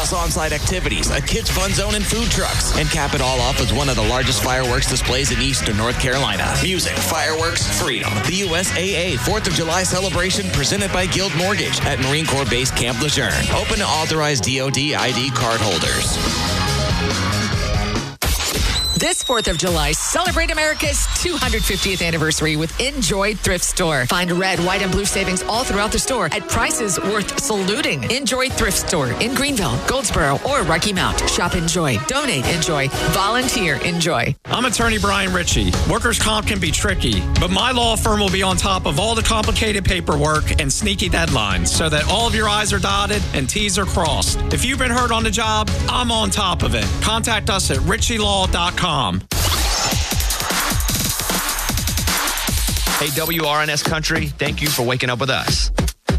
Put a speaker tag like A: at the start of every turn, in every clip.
A: plus on-site activities, a kids fun zone and food trucks. And cap it all off with one of the largest fireworks displays in Eastern North Carolina. Music, fireworks, freedom. The USAA 4th of July celebration presented by Guild Mortgage at Marine Corps Base Camp Lejeune. Open to authorized DOD ID card holders.
B: This 4th of July, celebrate America's 250th anniversary with Enjoy Thrift Store. Find red, white, and blue savings all throughout the store at prices worth saluting. Enjoy Thrift Store in Greenville, Goldsboro, or Rocky Mount. Shop Enjoy. Donate Enjoy. Volunteer Enjoy.
C: I'm attorney Brian Ritchie. Workers' comp can be tricky, but my law firm will be on top of all the complicated paperwork and sneaky deadlines so that all of your I's are dotted and T's are crossed. If you've been hurt on the job, I'm on top of it. Contact us at ritchielaw.com.
D: Hey, WRNS Country, thank you for waking up with us.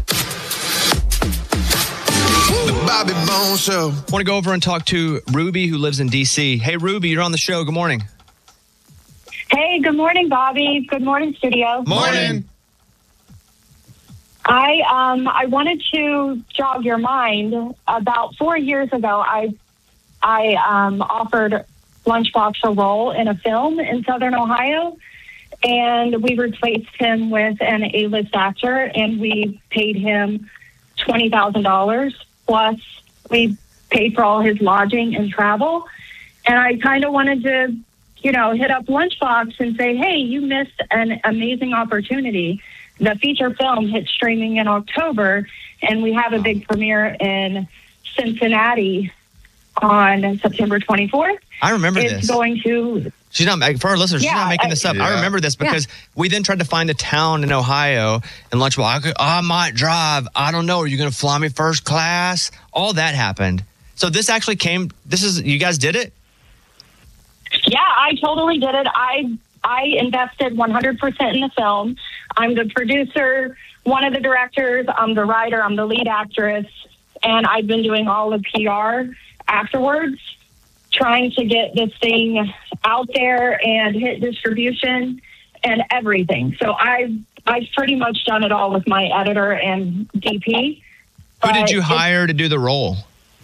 E: The Bobby Bones Show.
D: I want to go over and talk to Ruby, who lives in D.C. Hey, Ruby, you're on the show. Good morning.
F: Hey, good morning, Bobby. Good morning, studio.
D: Morning.
F: I wanted to jog your mind. About 4 years ago, I offered Lunchbox a role in a film in Southern Ohio, and we replaced him with an A-list actor, and we paid him $20,000, plus we paid for all his lodging and travel. And I kind of wanted to, hit up Lunchbox and say, hey, you missed an amazing opportunity. The feature film hit streaming in October, and we have a big premiere in Cincinnati on September 24th.
D: I remember this.
F: It's going to...
D: She's not, for our listeners, she's not making this up.
E: Yeah.
D: I remember this because we then tried to find a town in Ohio and Lunchbox, I might drive. I don't know. Are you going to fly me first class? All that happened. So this actually you guys did it?
F: Yeah, I totally did it. I invested 100% in the film. I'm the producer, one of the directors. I'm the writer. I'm the lead actress. And I've been doing all the PR afterwards, trying to get this thing out there and hit distribution and everything. So I've pretty much done it all with my editor and DP.
D: Who did you hire to do the role?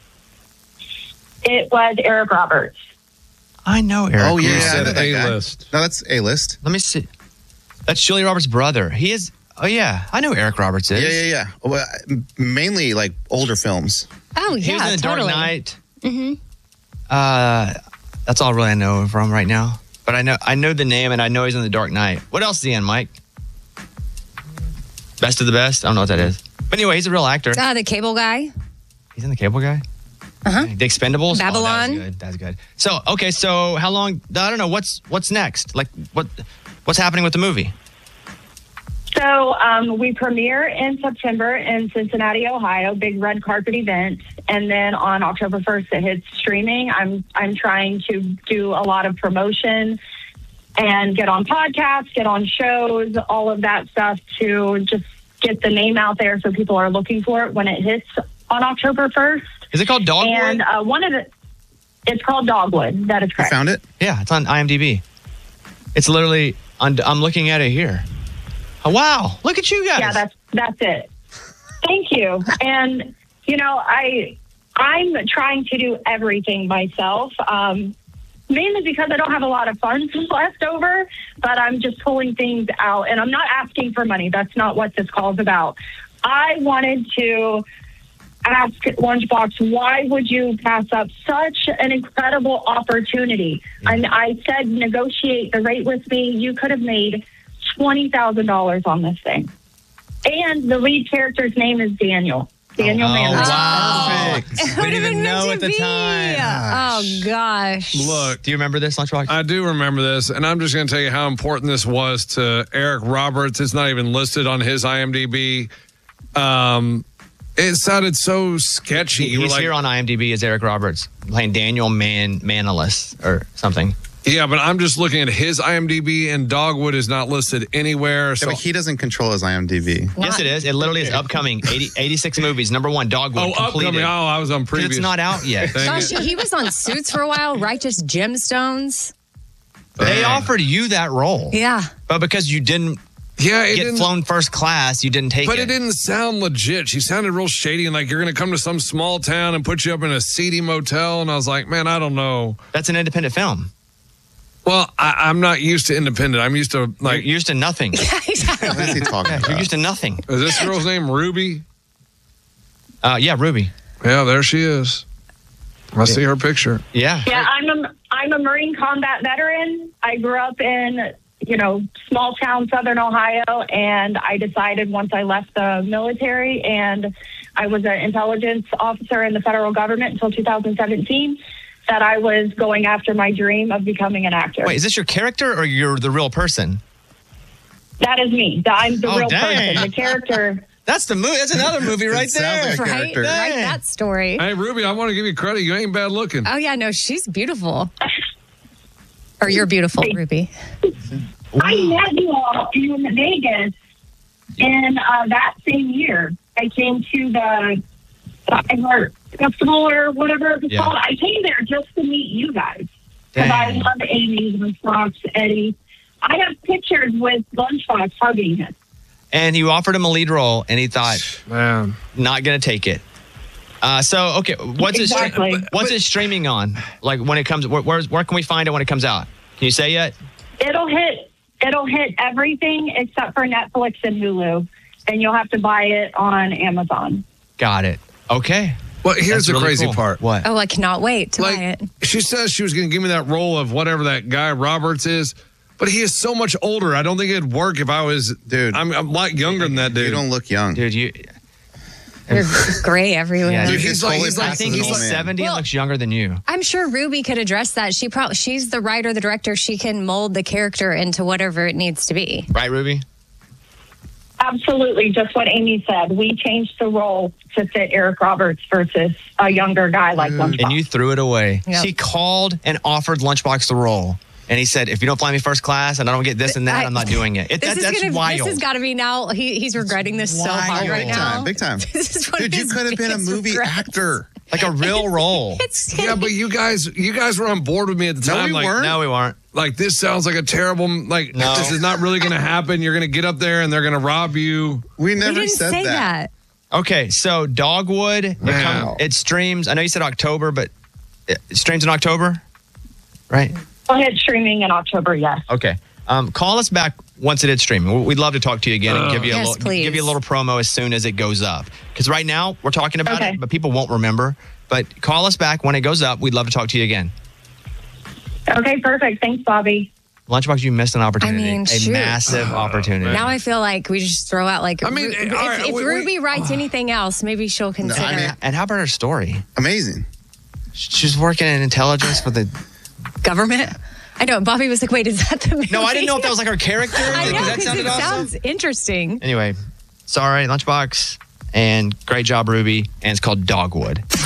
F: It was Eric Roberts.
D: I know Eric.
E: Oh, yeah.
G: You
E: I
G: said
E: know that guy.
G: A-list.
E: No, that's A-list.
D: Let me see. That's Julia Roberts' brother. He is. Oh, yeah. I know who Eric Roberts is.
E: Yeah. Well, mainly like older films.
H: Oh, yeah,
D: He was in The
H: totally.
D: Dark Knight.
H: Mm-hmm.
D: That's all really I know from right now. But I know the name, and I know he's in The Dark Knight. What else is he in, Mike? Best of the Best? I don't know what that is. But anyway, he's a real actor.
H: The Cable Guy.
D: He's in The Cable Guy?
H: Uh-huh.
D: The Expendables?
H: Babylon.
D: Oh, that's good. So, okay, so how long, I don't know, what's next? Like, what's happening with the movie?
F: So we premiere in September in Cincinnati, Ohio, big red carpet event. And then on October 1st, it hits streaming. I'm trying to do a lot of promotion and get on podcasts, get on shows, all of that stuff to just get the name out there so people are looking for it when it hits on October 1st.
D: Is it called Dogwood?
F: And it's called Dogwood. That is correct.
E: You found it?
D: Yeah, it's on IMDb. It's literally, I'm looking at it here. Oh, wow. Look at you guys.
F: Yeah, that's it. Thank you. And, I'm trying to do everything myself, mainly because I don't have a lot of funds left over, but I'm just pulling things out. And I'm not asking for money. That's not what this call is about. I wanted to ask Lunchbox, why would you pass up such an incredible opportunity? And I said, negotiate the rate with me. You could have made $20,000 on this thing. And the lead character's name is Daniel. Daniel Manley.
D: Wow.
H: It
D: We
H: would
D: didn't
H: have
D: even
H: been
D: know
H: meant
D: at
H: to
D: the
H: be.
D: time.
H: Oh, gosh.
G: Look,
D: Do you remember this, Lunchbox?
G: I do remember this, and I'm just going to tell you how important this was to Eric Roberts. It's not even listed on his IMDb. It sounded so sketchy.
D: He's here on IMDb as Eric Roberts, playing Daniel Manolis or something.
G: Yeah, but I'm just looking at his IMDb, and Dogwood is not listed anywhere. So
E: Yeah, but he doesn't control his IMDb.
D: Yes, it is. It literally is upcoming. 86 movies. Number one, Dogwood. completed.
G: upcoming. Oh, I was on
D: 'Cause
G: previous.
D: It's not out yet.
G: Dang
H: Gosh,
G: it.
H: he was on Suits for a while, Righteous Gemstones.
D: They offered you that role.
H: Yeah.
D: But because you didn't
G: Yeah, it
D: get
G: didn't,
D: flown first class, you didn't take
G: but
D: it.
G: it didn't sound legit. She sounded real shady and like you're going to come to some small town and put you up in a seedy motel. And I was like, man, I don't know.
D: That's an independent film.
G: Well, I'm not used to independent. I'm used to like.
D: You're used to nothing.
E: What is he talking about?
D: You're used to nothing.
G: Is this girl's name Ruby?
D: Yeah, Ruby.
G: Yeah, there she is. I see her picture.
D: Yeah.
F: Yeah, I'm a Marine combat veteran. I grew up in, small town Southern Ohio, and I decided once I left the military, and I was an intelligence officer in the federal government until 2017, that I was going after my dream of becoming an actor.
D: Wait, is this your character or you're the real person?
F: That is me. I'm the real
D: dang.
F: person. The character.
D: That's the movie. That's another movie right
E: sounds
D: there.
E: like a
H: Right?
E: character.
H: Write that story.
G: Hey, Ruby, I want to give you credit. You ain't bad looking.
H: Oh, yeah, no, she's beautiful. Or you're beautiful, Ruby.
F: I met you all in Vegas in that same year. I came to the art festival or whatever it was
D: Yeah.
F: called. I came there just to meet you guys because I
D: Dang.
F: love Amy, Lunchbox, Eddie. I have pictures with Lunchbox hugging him.
D: And you offered him a lead role, and he thought,
G: Man.
D: not going to take it. Okay, what's
F: Exactly.
D: what's it streaming on? Like when it comes, where can we find it when it comes out? Can you say yet?
F: It'll hit everything except for Netflix and Hulu, and you'll have to buy it on Amazon.
D: Got it. Okay.
G: Well, here's
D: That's
G: the
D: really
G: crazy
D: cool.
G: part.
D: What?
H: Oh, I cannot wait to buy
G: Like,
H: it.
G: she says she was going to give me that role of whatever that guy Roberts is, but he is so much older. I don't think it'd work if I was,
E: Dude.
G: I'm a lot younger than that dude.
E: You don't look young.
D: Dude, you.
H: You're gray everywhere.
D: Yeah,
G: Dude,
D: dude,
G: he's like,
D: I think
E: He's
D: he's
E: an old man.
D: 70 and
H: Well-
D: looks younger than you.
H: I'm sure Ruby could address that. She's the writer, the director. She can mold the character into whatever it needs to be.
D: Right, Ruby?
F: Absolutely, just what Amy said. We changed the role to fit Eric Roberts versus a younger guy like Lunchbox.
D: And you threw it away.
H: Yep.
D: She called and offered Lunchbox the role. And he said, if you don't fly me first class and I don't get this and that, I'm not doing it. That's wild.
H: This has got to be now. He's regretting this so hard right now.
E: Big time.
H: This is one
E: Dude,
H: of
E: you
H: his
E: could have been a
H: biggest
E: movie
H: regrets.
E: actor.
D: Like a real role.
G: Yeah, but you guys were on board with me at the
E: No,
G: time.
E: we
G: like,
E: weren't.
D: No, we weren't.
G: Like, this sounds like a terrible, like,
D: No.
G: this is not really going to happen. You're going to get up there and they're going to rob you.
E: We
H: We
E: never
H: didn't
E: said
H: say
E: that.
H: that.
D: Okay, so Dogwood,
G: Wow.
D: it streams. I know you said October, but it streams in October, right?
F: We'll hit streaming in October, yes.
D: Okay. Call us back once it is streaming. We'd love to talk to you again and give you
H: Yes,
D: a little,
H: please.
D: give you a little promo as soon as it goes up. Because right now we're talking about
F: Okay.
D: it, but people won't remember. But call us back when it goes up. We'd love to talk to you again.
F: Okay, perfect. Thanks, Bobby.
D: Lunchbox, you missed an opportunity.
H: mean, shoot.
D: Massive opportunity.
H: Now I feel like we just throw out like.
G: I mean,
H: if,
G: all right,
H: if
G: we-
H: Ruby writes anything else, maybe she'll consider.
E: I mean,
D: And how about her story?
E: Amazing.
D: She's working in intelligence for the.
H: government. I know. Bobby was like, "Wait, is that the movie?"
D: No, I didn't know if that was like her character.
H: I know
D: that
H: because
D: sounded
H: it
D: awesome.
H: sounds interesting.
D: Anyway, sorry, Lunchbox, and great job, Ruby. And it's called Dogwood.